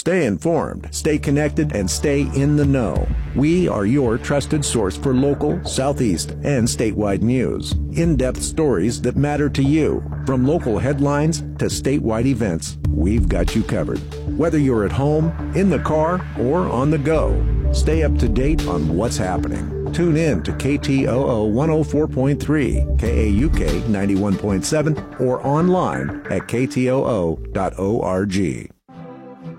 Stay informed, stay connected, and stay in the know. We are your trusted source for local, Southeast, and statewide news. In-depth stories that matter to you. From local headlines to statewide events, we've got you covered. Whether you're at home, in the car, or on the go, stay up to date on what's happening. Tune in to KTOO 104.3, KAUK 91.7, or online at ktoo.org.